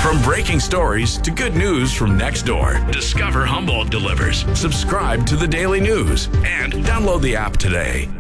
From breaking stories to good news from next door, discover Humboldt delivers. Subscribe to the Daily News and download the app today.